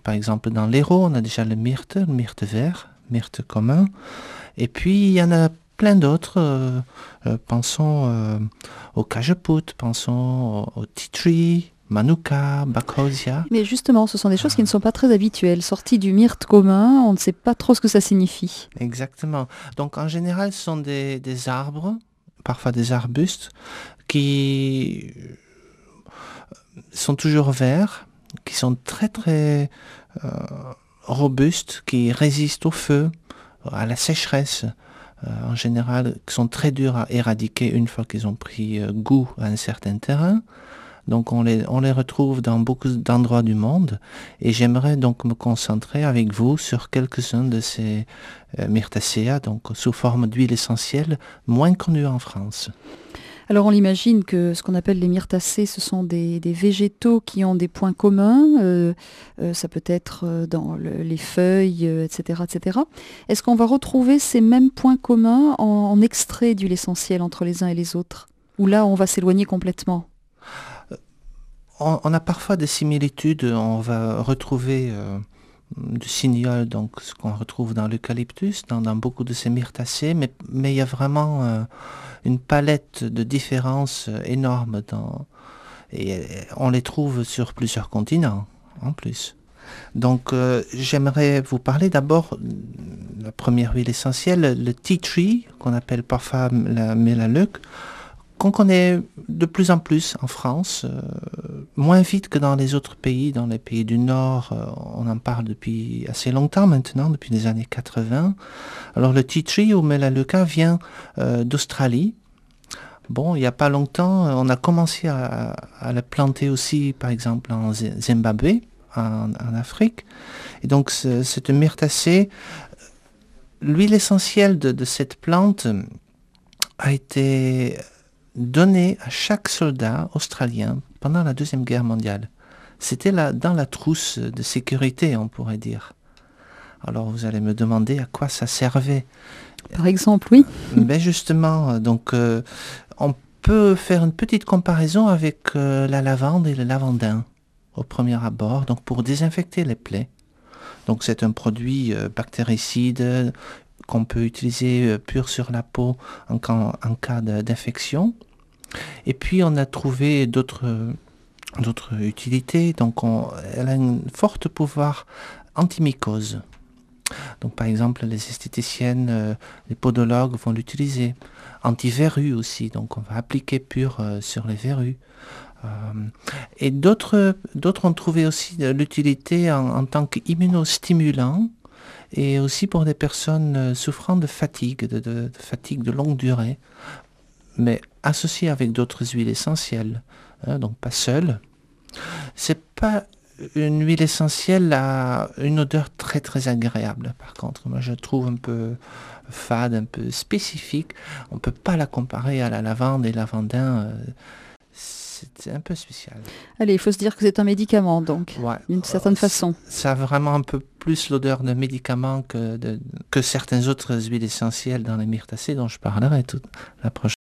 par exemple, dans l'Hérault, on a déjà le myrte vert, myrte commun. Et puis, il y en a plein d'autres. Pensons au cajeput, pensons au tea tree, manuka, bacchausia. Mais justement, ce sont des choses qui ne sont pas très habituelles. Sorties du myrte commun, on ne sait pas trop ce que ça signifie. Exactement. Donc, en général, ce sont des arbres, parfois des arbustes, qui sont toujours verts, qui sont très très robustes, qui résistent au feu, à la sécheresse, en général, qui sont très durs à éradiquer une fois qu'ils ont pris goût à un certain terrain. Donc on les retrouve dans beaucoup d'endroits du monde et j'aimerais donc me concentrer avec vous sur quelques-uns de ces myrtacea, donc sous forme d'huile essentielle, moins connues en France. Alors on imagine que ce qu'on appelle les myrtacées, ce sont des végétaux qui ont des points communs. Ça peut être dans les feuilles, etc., etc. Est-ce qu'on va retrouver ces mêmes points communs en extrait d'huile essentielle entre les uns et les autres? Ou là, on va s'éloigner complètement? On a parfois des similitudes, on va retrouver du signol, donc ce qu'on retrouve dans l'eucalyptus, dans beaucoup de ces myrtacées, mais il y a vraiment une palette de différences énormes et on les trouve sur plusieurs continents en plus. Donc j'aimerais vous parler d'abord de la première huile essentielle, le tea tree, qu'on appelle parfois la mélaleuque, qu'on connaît de plus en plus en France, moins vite que dans les autres pays. Dans les pays du Nord, on en parle depuis assez longtemps maintenant, depuis les années 80. Alors le tea tree ou Melaleuca vient d'Australie. Bon, il n'y a pas longtemps, on a commencé à le planter aussi, par exemple, en Zimbabwe, en Afrique. Et donc cette myrtacée, l'huile essentielle de cette plante a été donné à chaque soldat australien pendant la Deuxième Guerre mondiale. C'était dans la trousse de sécurité, on pourrait dire. Alors vous allez me demander à quoi ça servait. Par exemple, oui. Ben justement, donc on peut faire une petite comparaison avec la lavande et le lavandin au premier abord, donc pour désinfecter les plaies. Donc c'est un produit bactéricide qu'on peut utiliser pur sur la peau en cas d'infection. Et puis on a trouvé d'autres utilités. Donc elle a un fort pouvoir antimycose. Donc par exemple les esthéticiennes, les podologues vont l'utiliser. Anti-verrues aussi, donc on va appliquer pur sur les verrues. Et d'autres ont trouvé aussi l'utilité en tant qu'immunostimulant et aussi pour des personnes souffrant de fatigue, de fatigue de longue durée, mais associé avec d'autres huiles essentielles, donc pas seul. C'est pas une huile essentielle à une odeur très très agréable, par contre. Moi je trouve un peu fade, un peu spécifique. On peut pas la comparer à la lavande et lavandin. C'est un peu spécial. Allez, il faut se dire que c'est un médicament, donc, Ouais, d'une certaine façon. Ça a vraiment un peu plus l'odeur de médicament que certaines autres huiles essentielles dans les myrtacées dont je parlerai la prochaine